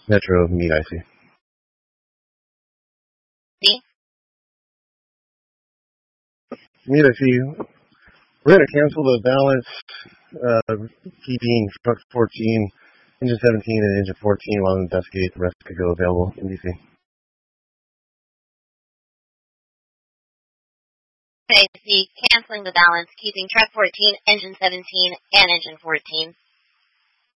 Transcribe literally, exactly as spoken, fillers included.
Metro, meet I C. B. Meet I C. We're going to cancel the balance, uh, keeping truck fourteen, engine seventeen, and engine fourteen while we investigate. The rest could go available in D C. Okay, C. Canceling the balance, keeping truck fourteen, engine seventeen, and engine fourteen.